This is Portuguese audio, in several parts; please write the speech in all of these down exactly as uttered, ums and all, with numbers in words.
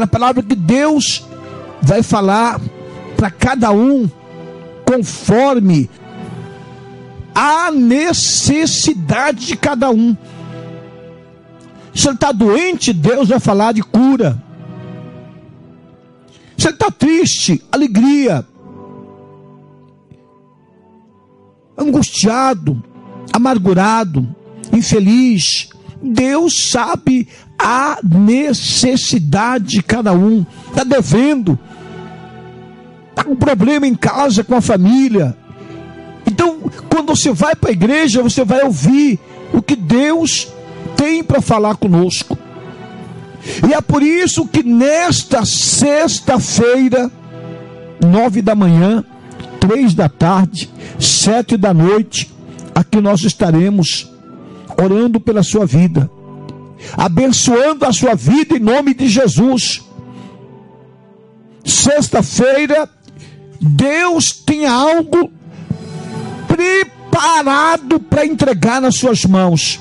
Aquela palavra que Deus vai falar para cada um conforme a necessidade de cada um. Se ele está doente, Deus vai falar de cura. Se ele está triste, alegria. Angustiado, amargurado, infeliz, Deus sabe a necessidade de cada um. Está devendo, está com problema em casa, com a família. Então, quando você vai para a igreja, você vai ouvir o que Deus tem para falar conosco. E é por isso que nesta sexta-feira, nove da manhã, três da tarde, sete da noite, aqui nós estaremos orando pela sua vida, abençoando a sua vida em nome de Jesus. Sexta-feira, Deus tem algo preparado para entregar nas suas mãos.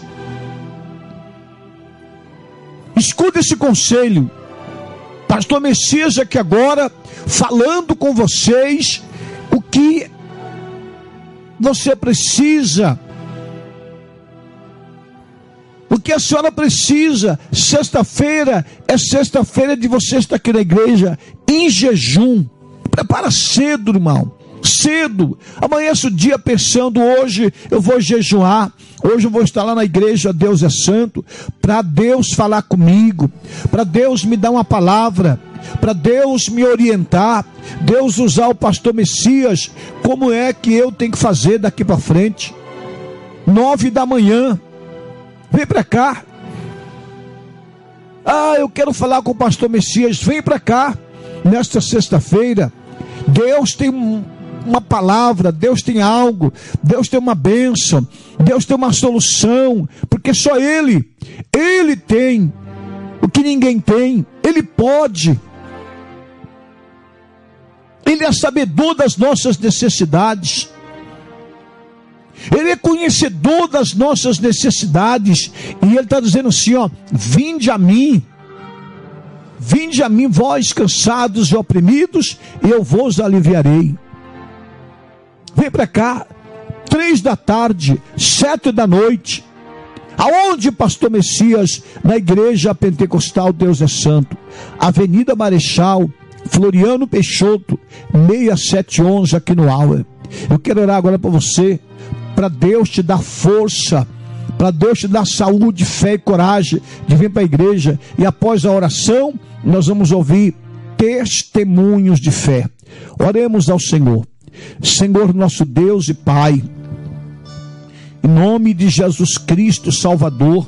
Escuta esse conselho. Pastor Messias aqui agora, falando com vocês o que você precisa, o que a senhora precisa. Sexta-feira é sexta-feira de você estar aqui na igreja em jejum. Prepara cedo, irmão, cedo. Amanhece o dia pensando: hoje eu vou jejuar, hoje eu vou estar lá na igreja Deus é Santo, para Deus falar comigo, para Deus me dar uma palavra, para Deus me orientar, Deus usar o pastor Messias, como é que eu tenho que fazer daqui para frente. Nove da manhã, vem para cá. Ah, eu quero falar com o pastor Messias. Vem para cá, nesta sexta-feira. Deus tem um uma palavra, Deus tem algo, Deus tem uma bênção, Deus tem uma solução, porque só Ele, Ele tem o que ninguém tem, Ele pode, Ele é sabedor das nossas necessidades, Ele é conhecedor das nossas necessidades, e Ele está dizendo assim, ó: vinde a mim, vinde a mim vós cansados e oprimidos, e eu vos aliviarei. Vem para cá, três da tarde, sete da noite. Aonde, pastor Messias? Na igreja pentecostal Deus é Santo, Avenida Marechal Floriano Peixoto, seis sete um um, aqui no Auer. Eu quero orar agora para você, para Deus te dar força, para Deus te dar saúde, fé e coragem de vir para a igreja. E após a oração, nós vamos ouvir testemunhos de fé. Oremos ao Senhor. Senhor nosso Deus e Pai, em nome de Jesus Cristo Salvador,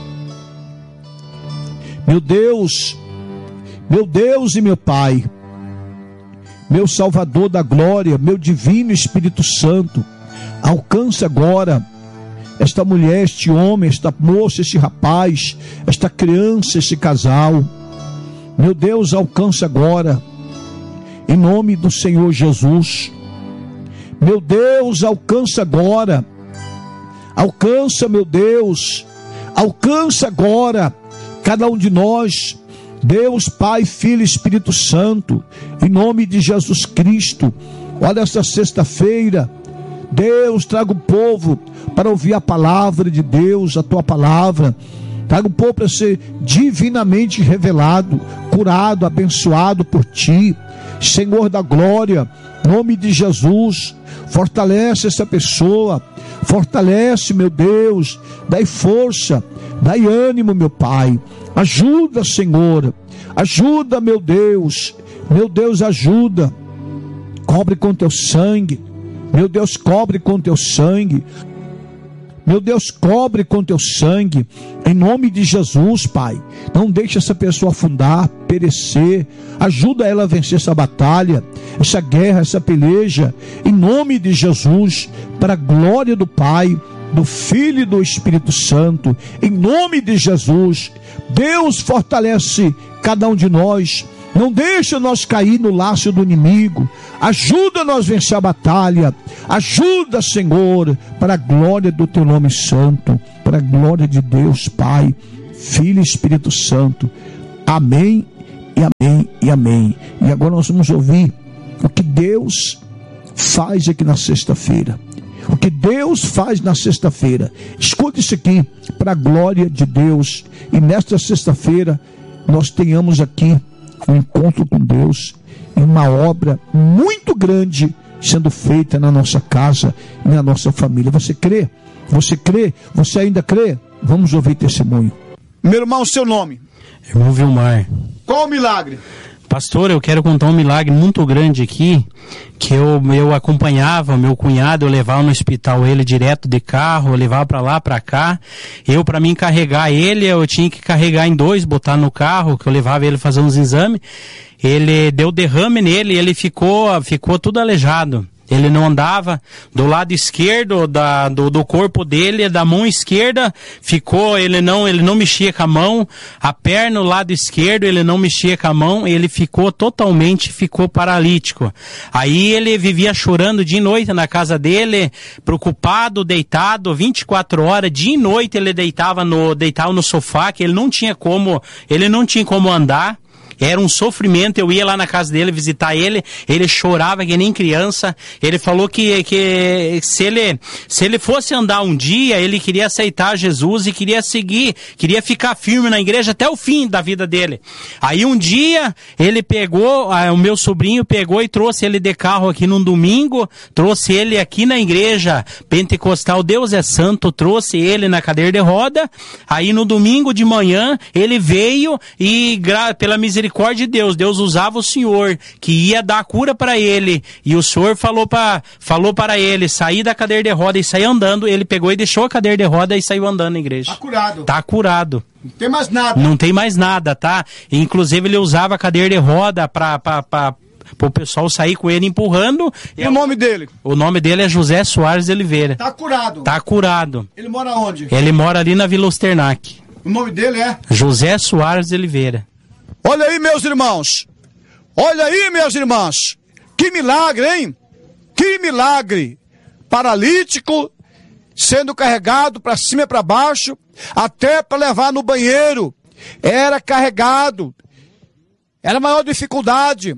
meu Deus, meu Deus e meu Pai, meu Salvador da glória, meu divino Espírito Santo, alcança agora esta mulher, este homem, esta moça, este rapaz, esta criança, este casal. Meu Deus, alcança agora, em nome do Senhor Jesus. Meu Deus, alcança agora, alcança, meu Deus, alcança agora cada um de nós, Deus, Pai, Filho e Espírito Santo, em nome de Jesus Cristo. Olha, esta sexta-feira, Deus, traga o povo para ouvir a palavra de Deus, a tua palavra. Traga o povo para ser divinamente revelado, curado, abençoado por ti, Senhor da glória, em nome de Jesus. Fortalece essa pessoa, fortalece, meu Deus, dai força, dai ânimo, meu Pai. Ajuda, Senhor, ajuda, meu Deus, meu Deus, ajuda. Cobre com teu sangue, meu Deus, cobre com teu sangue. Meu Deus, cobre com teu sangue, em nome de Jesus, Pai. Não deixe essa pessoa afundar, perecer. Ajuda ela a vencer essa batalha, essa guerra, essa peleja, em nome de Jesus, para a glória do Pai, do Filho e do Espírito Santo, em nome de Jesus. Deus, fortalece cada um de nós. Não deixa nós cair no laço do inimigo. Ajuda nós a vencer a batalha. Ajuda, Senhor, para a glória do teu nome santo, para a glória de Deus, Pai, Filho e Espírito Santo. Amém e amém e amém. E agora nós vamos ouvir o que Deus faz aqui na sexta-feira. O que Deus faz na sexta-feira. Escute isso aqui, para a glória de Deus. E nesta sexta-feira nós tenhamos aqui um encontro com Deus e uma obra muito grande sendo feita na nossa casa e na nossa família. Você crê? Você crê? Você ainda crê? Vamos ouvir testemunho. Meu irmão, seu nome? Irmão Vilmar. Qual o milagre? Pastor, eu quero contar um milagre muito grande aqui, que eu, eu acompanhava meu cunhado, eu levava no hospital ele direto de carro, eu levava para lá, para cá. Eu, para mim carregar ele, eu tinha que carregar em dois, botar no carro, que eu levava ele fazer uns exames. Ele deu derrame nele, ele ficou, ficou tudo aleijado. Ele não andava do lado esquerdo da, do, do corpo dele, da mão esquerda, ficou, ele não, ele não mexia com a mão, a perna no lado esquerdo, ele não mexia com a mão, ele ficou totalmente, ficou paralítico. Aí ele vivia chorando de noite na casa dele, preocupado, deitado, vinte e quatro horas, dia e noite ele deitava no, deitava no sofá, que ele não tinha como, ele não tinha como andar. Era um sofrimento, eu ia lá na casa dele visitar ele, ele chorava que nem criança. Ele falou que, que se, ele, se ele fosse andar um dia, ele queria aceitar Jesus e queria seguir, queria ficar firme na igreja até o fim da vida dele. Aí um dia, ele pegou, o meu sobrinho pegou e trouxe ele de carro aqui num domingo, trouxe ele aqui na igreja pentecostal Deus é Santo, trouxe ele na cadeira de roda. Aí no domingo de manhã, ele veio e pela misericórdia Misericórdia de Deus, Deus usava o Senhor, que ia dar a cura para ele, e o Senhor falou, pra, falou para ele sair da cadeira de roda e sair andando. Ele pegou e deixou a cadeira de roda e saiu andando na igreja. Tá curado. Tá curado. Não tem mais nada. Não tem mais nada, tá? Inclusive ele usava a cadeira de roda para para o pessoal sair com ele empurrando. E eu, o nome dele? O nome dele é José Soares de Oliveira. Tá curado. Tá curado. Ele mora onde? Ele mora ali na Vila Osternac. O nome dele é? José Soares de Oliveira. Olha aí, meus irmãos, olha aí, meus irmãos, que milagre, hein? Que milagre! Paralítico, sendo carregado para cima e para baixo, até para levar no banheiro, era carregado, era a maior dificuldade,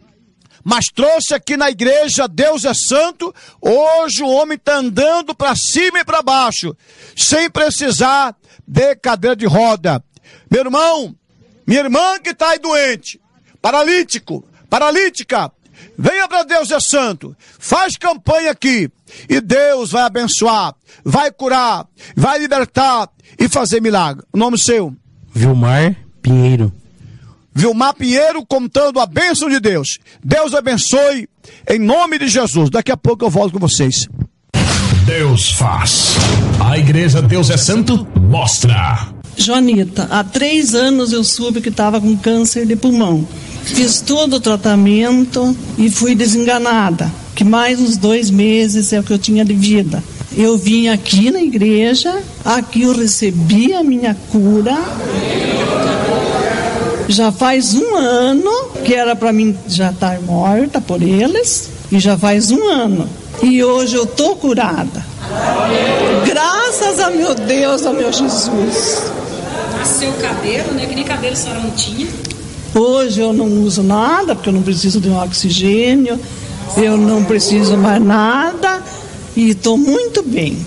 mas trouxe aqui na igreja, Deus é Santo. Hoje o homem está andando para cima e para baixo, sem precisar de cadeira de roda. Meu irmão, minha irmã que está aí doente, paralítico, paralítica, venha para Deus é Santo, faz campanha aqui, e Deus vai abençoar, vai curar, vai libertar e fazer milagre. O nome seu? Vilmar Pinheiro. Vilmar Pinheiro, contando a bênção de Deus. Deus abençoe, em nome de Jesus. Daqui a pouco eu volto com vocês. Deus faz. A igreja Deus é Santo mostra. Joanita, há três anos eu soube que estava com câncer de pulmão. Fiz todo o tratamento e fui desenganada, que mais uns dois meses é o que eu tinha de vida. Eu vim aqui na igreja, aqui eu recebi a minha cura. Já faz um ano que era para mim já estar morta por eles, e já faz um ano. E hoje eu estou curada. Graças a meu Deus, a meu Jesus. Seu cabelo, né? Que nem cabelo a senhora não tinha. Hoje eu não uso nada, porque eu não preciso de um oxigênio, eu não preciso mais nada e estou muito bem.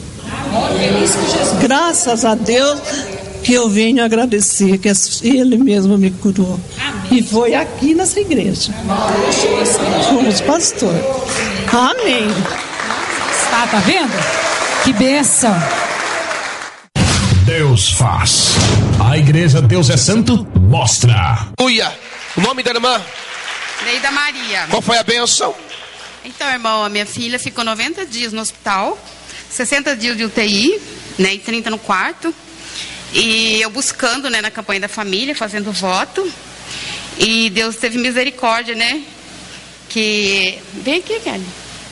Graças a Deus que eu venho agradecer, que Ele mesmo me curou. E foi aqui nessa igreja. Fomos pastor. Amém. Tá, tá vendo? Que bênção. Deus faz. A igreja Deus é Santo mostra. Aleluia. O nome da irmã? Neida Maria. Qual foi a bênção? Então, irmão, a minha filha ficou noventa dias no hospital, sessenta dias de U T I, né, e trinta no quarto. E eu buscando, né, na campanha da família, fazendo voto. E Deus teve misericórdia, né? Que... Vem aqui, Kelly.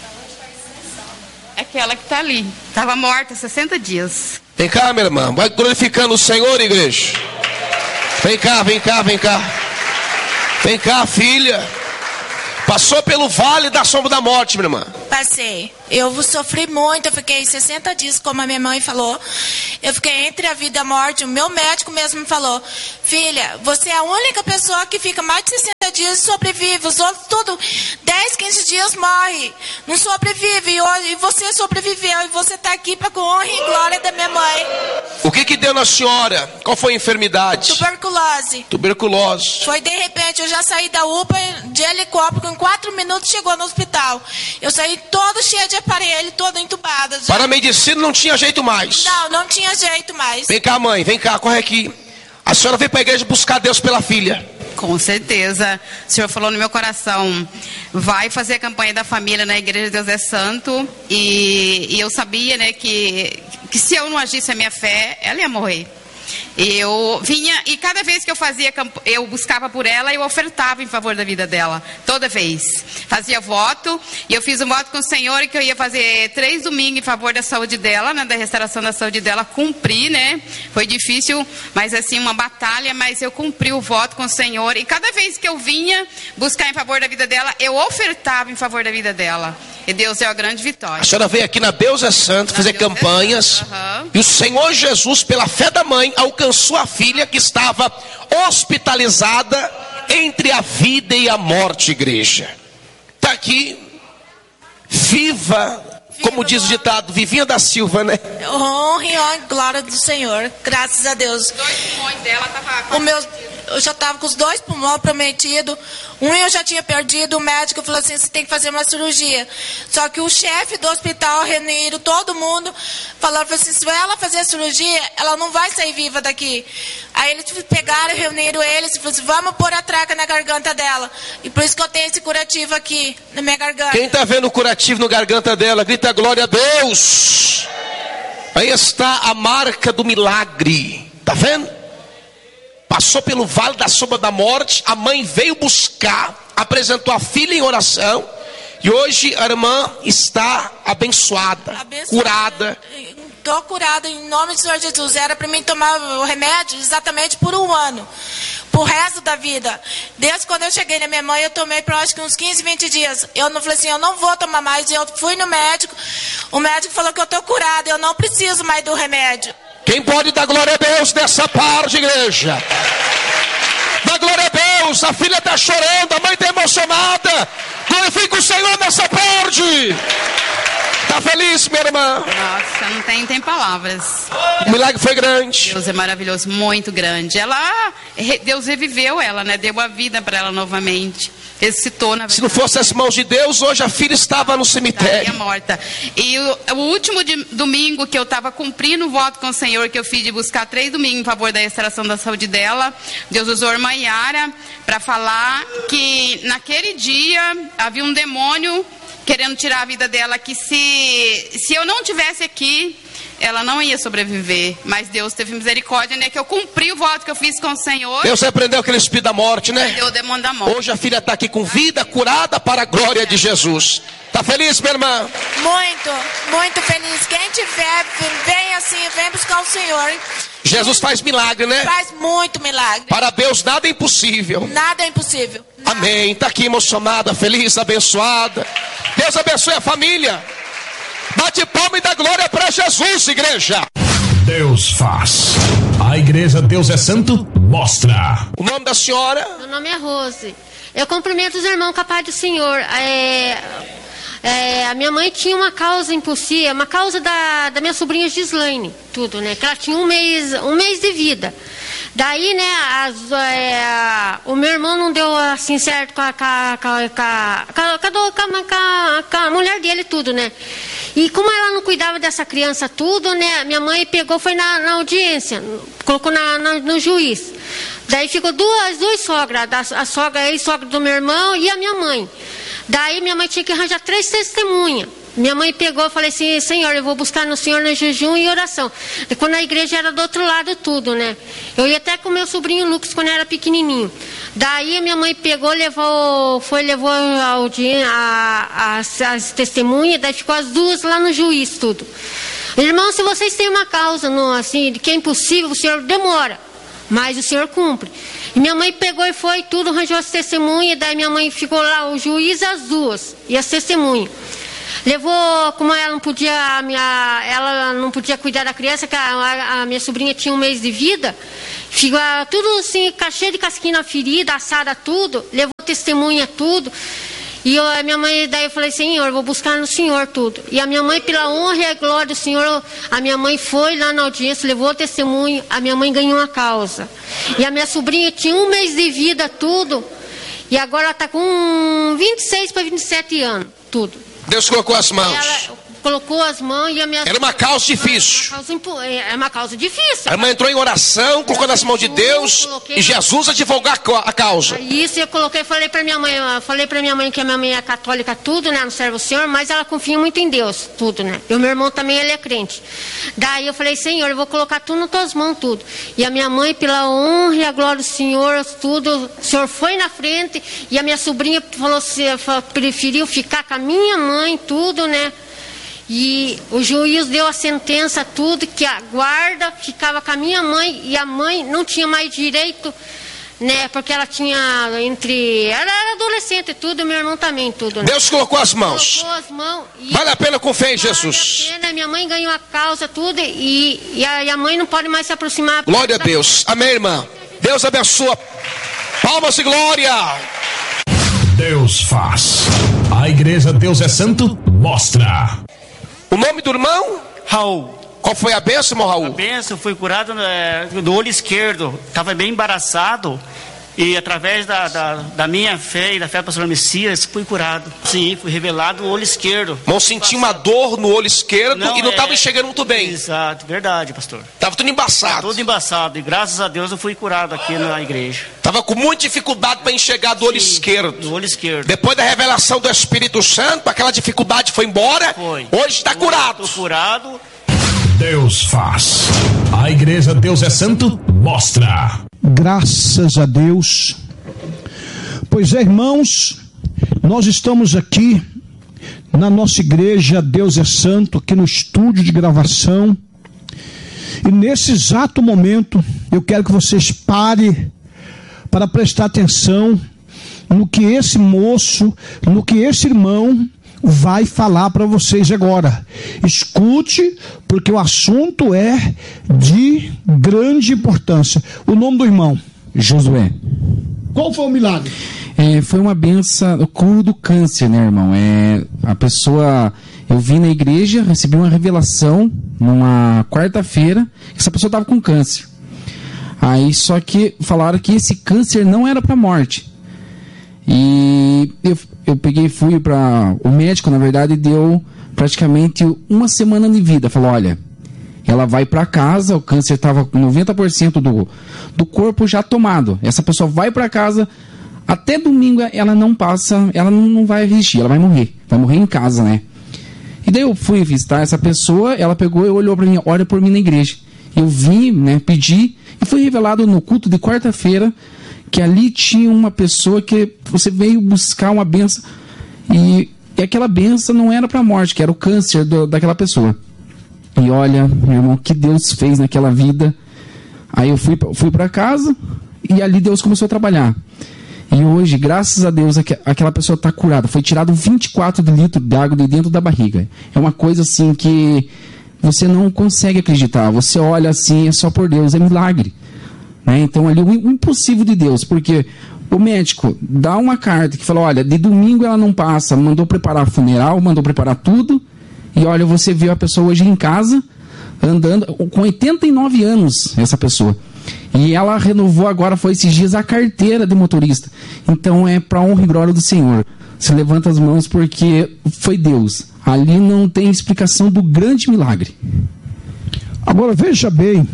Aquela que está ali. Estava morta sessenta dias. Vem cá, minha irmã. Vai glorificando o Senhor, igreja. Vem cá, vem cá, vem cá. Vem cá, filha. Passou pelo vale da sombra da morte, minha irmã. Passei. Eu sofri muito, eu fiquei sessenta dias, como a minha mãe falou. Eu fiquei entre a vida e a morte. O meu médico mesmo me falou: filha, você é a única pessoa que fica mais de sessenta dias e sobrevive. Os outros tudo, dez, quinze dias morre. Não sobrevive. E hoje e você sobreviveu. E você está aqui para a honra e glória da minha mãe. O que que deu na senhora? Qual foi a enfermidade? Tuberculose. Tuberculose. Foi de repente, eu já saí da U P A de helicóptero, em quatro minutos chegou no hospital. Eu saí toda cheia de aparelho, toda entubada. Já. Para a medicina não tinha jeito mais. Não, não tinha jeito mais. Vem cá, mãe, vem cá, corre aqui. A senhora veio para a igreja buscar Deus pela filha. Com certeza. O Senhor falou no meu coração: vai fazer a campanha da família na igreja Deus é Santo. E, e eu sabia, né, que, que se eu não agisse a minha fé, ela ia morrer. Eu vinha, e cada vez que eu fazia, eu buscava por ela, eu ofertava em favor da vida dela, toda vez. Fazia voto, e eu fiz um voto com o Senhor que eu ia fazer três domingos em favor da saúde dela, né, da restauração da saúde dela. Cumpri, né? Foi difícil, mas assim, uma batalha, mas eu cumpri o voto com o Senhor. E cada vez que eu vinha buscar em favor da vida dela, eu ofertava em favor da vida dela. E Deus é a grande vitória. A senhora veio aqui na Deus é Santo na fazer Deus campanhas. É uhum. E o Senhor Jesus, pela fé da mãe, alcançou a filha que estava hospitalizada entre a vida e a morte, igreja. Está aqui, viva, como diz o ditado, Vivinha da Silva, né? Honra e honra, glória do Senhor, graças a Deus. Os dois pulmões dela estavam... O meu, eu já estava com os dois pulmões prometidos. Um eu já tinha perdido, o médico falou assim: você tem que fazer uma cirurgia. Só que o chefe do hospital, reuniram todo mundo, falaram assim: se ela fazer a cirurgia, ela não vai sair viva daqui. Aí eles pegaram, reuniram eles e falaram assim: vamos pôr a traca na garganta dela. E por isso que eu tenho esse curativo aqui, na minha garganta. Quem está vendo o curativo na garganta dela, grita glória a Deus. Aí está a marca do milagre. Está vendo? Passou pelo vale da sombra da morte, a mãe veio buscar, apresentou a filha em oração, e hoje a irmã está abençoada, abençoada. curada. Estou curada em nome do Senhor Jesus. Era para mim tomar o remédio exatamente por um ano, pro resto da vida. Desde quando eu cheguei na minha mãe, eu tomei por acho que uns quinze, vinte dias. Eu não falei assim: eu não vou tomar mais. Eu fui no médico, o médico falou que eu estou curada, eu não preciso mais do remédio. Quem pode dar glória a Deus nessa parte, igreja? Dá glória a Deus. A filha está chorando, a mãe está emocionada. Glorifica o Senhor nessa parte. Está feliz, minha irmã? Nossa, não tem, tem palavras. O milagre foi grande. Deus é maravilhoso, muito grande. Ela, Deus reviveu ela, né? Deu a vida para ela novamente. Ressuscitou, na verdade. Se não fosse as mãos de Deus, hoje a filha estava no cemitério. Estaria morta. E o, o último de, domingo que eu estava cumprindo o voto com o Senhor, que eu fiz de buscar três domingos em favor da restauração da saúde dela, Deus usou a irmã Yara para falar que naquele dia havia um demônio querendo tirar a vida dela, que se, se eu não tivesse aqui, ela não ia sobreviver. Mas Deus teve misericórdia, né? Que eu cumpri o voto que eu fiz com o Senhor. Deus repreendeu aquele espírito da morte, né? Deu o demônio da morte. Hoje a filha está aqui com vida, curada para a glória de Jesus. Está feliz, minha irmã? Muito, muito feliz. Quem tiver, vem assim, vem buscar o Senhor. Jesus faz milagre, né? Faz muito milagre. Para Deus nada é impossível. Nada é impossível. Nada. Amém. Está aqui emocionada, feliz, abençoada. Deus abençoe a família. Bate palma e dá glória para Jesus, igreja. Deus faz. A igreja Deus é Santo mostra. O nome da senhora? Meu nome é Rose. Eu cumprimento os irmãos com a paz do Senhor. É, é, a minha mãe tinha uma causa impossível, uma causa da, da minha sobrinha Gislaine, tudo, né? Que ela tinha um mês, um mês de vida. Daí, né, as, é, o meu irmão não deu assim certo com a, com a, com a, com a, com a, com a mulher dele, tudo, né? E como ela não cuidava dessa criança tudo, né, minha mãe pegou, foi na, na audiência, colocou na, na, no juiz. Daí ficou duas, duas sogras, a, a sogra, a ex-sogra do meu irmão e a minha mãe. Daí minha mãe tinha que arranjar três testemunhas. Minha mãe pegou e falou assim: Senhor, eu vou buscar no Senhor no jejum e oração. E quando a igreja era do outro lado tudo, né? Eu ia até com meu sobrinho Lucas quando era pequenininho. Daí a minha mãe pegou, levou, foi, levou a audiência, a, as, as testemunhas, daí ficou as duas lá no juiz, tudo. Irmão, se vocês têm uma causa, no, assim, de que é impossível, o Senhor demora, mas o Senhor cumpre. E minha mãe pegou e foi tudo, arranjou as testemunhas, daí minha mãe ficou lá, o juiz, as duas, e as testemunhas. Levou, como ela não podia, a minha, ela não podia cuidar da criança, que a, a minha sobrinha tinha um mês de vida, ficou tudo assim, cheio de casquinha na ferida, assada tudo, levou testemunha tudo. E eu, a minha mãe, daí eu falei, Senhor, vou buscar no Senhor tudo. E a minha mãe, pela honra e a glória do Senhor, a minha mãe foi lá na audiência, levou o testemunho, a minha mãe ganhou uma causa. E a minha sobrinha tinha um mês de vida, tudo, e agora ela está com vinte e seis para vinte e sete anos, tudo. Deus colocou as mãos. Ela colocou as mãos e a minha... Era uma causa difícil. Uma causa impo... É uma causa difícil. A irmã entrou em oração, colocou nas mãos de Deus e Jesus advogou a causa. Isso eu coloquei, falei para minha mãe, falei para minha mãe que a minha mãe é católica, tudo, né, não serve o Senhor, mas ela confia muito em Deus, tudo, né. E o meu irmão também, ele é crente. Daí eu falei, Senhor, eu vou colocar tudo nas tuas mãos, tudo. E a minha mãe, pela honra e a glória do Senhor, tudo, o Senhor foi na frente e a minha sobrinha falou, preferiu ficar com a minha mãe, tudo, né. E o juiz deu a sentença, tudo, que a guarda ficava com a minha mãe e a mãe não tinha mais direito, né? Porque ela tinha entre... Ela era adolescente e tudo, meu irmão também, tudo. Né? Deus colocou as mãos. Colocou as mãos. Vale a pena com fé em Jesus. Vale a pena, minha mãe ganhou a causa, tudo, e, e, a, e a mãe não pode mais se aproximar. Glória a Deus. Amém, irmã. Deus abençoa. Palmas e glória. Deus faz. A igreja Deus é Santo mostra. O nome do irmão? Raul. Qual foi a bênção, irmão Raul? A bênção foi curado é, do olho esquerdo. Estava bem embaraçado. E através da, da, da minha fé e da fé do pastor Messias, fui curado. Sim, fui revelado o olho esquerdo. Não senti uma dor no olho esquerdo não, e não estava é... enxergando muito bem. Exato, verdade, pastor. Estava tudo embaçado. Tudo embaçado. E graças a Deus eu fui curado aqui na igreja. Estava com muita dificuldade para enxergar do olho Sim, esquerdo. Do olho esquerdo. Depois da revelação do Espírito Santo, aquela dificuldade foi embora. Foi. Hoje está curado. Estou curado. Deus faz. A igreja Deus é Santo mostra. Graças a Deus. Pois é, irmãos, nós estamos aqui na nossa igreja Deus é Santo, aqui no estúdio de gravação. E nesse exato momento, eu quero que vocês parem para prestar atenção no que esse moço, no que esse irmão vai falar para vocês agora. Escute, porque o assunto é de grande importância. O nome do irmão? Josué. Qual foi o milagre? É, foi uma benção, o curo do câncer, né, irmão? É, a pessoa, eu vim na igreja, recebi uma revelação numa quarta-feira, que essa pessoa estava com câncer. Aí só que falaram que esse câncer não era para morte. E eu, eu peguei e fui para o médico, na verdade, deu praticamente uma semana de vida. Falou, olha, ela vai para casa, o câncer estava com noventa por cento do, do corpo já tomado. Essa pessoa vai para casa, até domingo ela não passa, ela não, não vai resistir, ela vai morrer. Vai morrer em casa, né? E daí eu fui visitar essa pessoa, ela pegou e olhou para mim, olha por mim na igreja. Eu vim, né, pedi, e foi revelado no culto de quarta-feira que ali tinha uma pessoa que você veio buscar uma benção, e, e aquela benção não era para a morte, que era o câncer do, daquela pessoa. E olha, meu irmão, o que Deus fez naquela vida. Aí eu fui, fui para casa e ali Deus começou a trabalhar. E hoje, graças a Deus, aquela pessoa está curada. Foi tirado vinte e quatro litros de água de dentro da barriga. É uma coisa assim que você não consegue acreditar. Você olha assim, é só por Deus, é milagre. Né? Então ali o impossível de Deus, porque o médico dá uma carta que fala, olha, de domingo ela não passa, mandou preparar funeral, mandou preparar tudo. E olha, você viu a pessoa hoje em casa, andando, com oitenta e nove anos, essa pessoa. E ela renovou agora, foi esses dias, a carteira de motorista. Então é para honra e glória do Senhor. Você levanta as mãos porque foi Deus. Ali não tem explicação do grande milagre. Agora veja bem,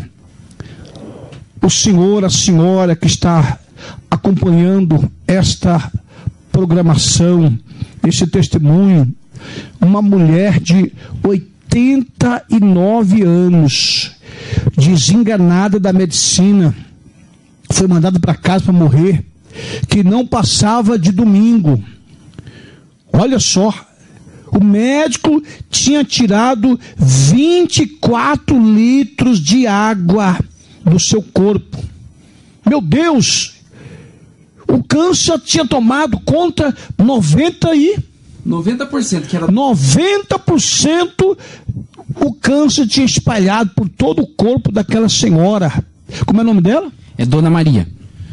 o senhor, a senhora que está acompanhando esta programação, esse testemunho, uma mulher de oitenta e nove anos, desenganada da medicina, foi mandada para casa para morrer, que não passava de domingo. Olha só, o médico tinha tirado vinte e quatro litros de água do seu corpo. Meu Deus, o câncer tinha tomado conta noventa e noventa por cento que era... noventa por cento o câncer tinha espalhado por todo o corpo daquela senhora. Como é o nome dela? É Dona Maria.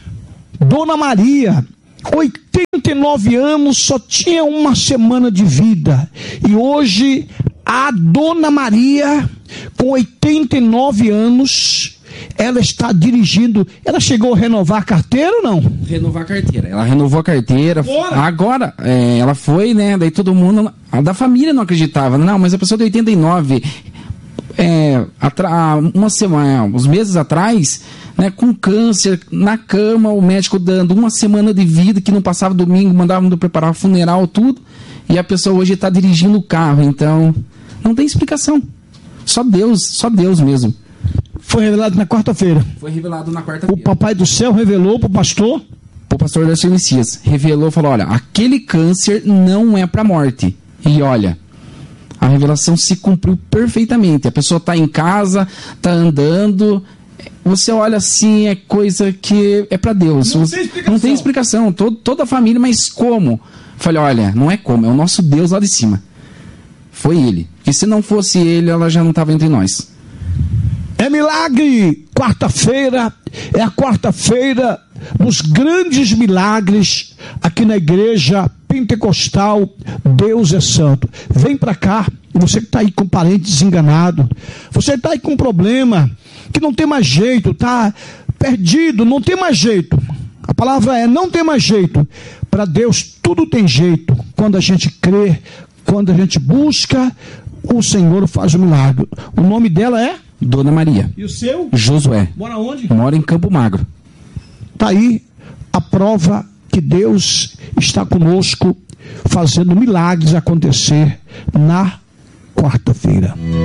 Dona Maria, oitenta e nove anos, só tinha uma semana de vida. E hoje, a Dona Maria, com oitenta e nove anos, ela está dirigindo. Ela chegou a renovar a carteira ou não? Renovar a carteira. Ela renovou a carteira. Bora. Agora, é, ela foi, né? Daí todo mundo, a da família não acreditava. Não, mas a pessoa de oitenta e nove, é, atra, uma semana, uns meses atrás, né, com câncer, na cama, o médico dando uma semana de vida, que não passava domingo, mandava preparar o funeral, tudo. E a pessoa hoje está dirigindo o carro. Então, não tem explicação. Só Deus, só Deus mesmo. Foi revelado na quarta-feira. Foi revelado na quarta-feira. O Papai do Céu revelou para o pastor? O pastor Darcy Messias revelou, falou, olha, aquele câncer não é para morte. E olha, a revelação se cumpriu perfeitamente. A pessoa está em casa, está andando, você olha assim, é coisa que é para Deus. Não tem explicação. Não tem explicação. Todo, toda a família, mas como? Falei, olha, não é como, é o nosso Deus lá de cima. Foi ele. E se não fosse ele, ela já não estava entre nós. É milagre, quarta-feira, é a quarta-feira dos grandes milagres aqui na igreja pentecostal Deus é Santo. Vem para cá, você que está aí com parente desenganado, você está aí com um problema que não tem mais jeito, está perdido, não tem mais jeito. A palavra é não tem mais jeito. Para Deus tudo tem jeito. Quando a gente crê, quando a gente busca, o Senhor faz o milagre. O nome dela é? Dona Maria. E o seu? Josué. Mora onde? Mora em Campo Magro. Está aí a prova que Deus está conosco, fazendo milagres acontecer na quarta-feira.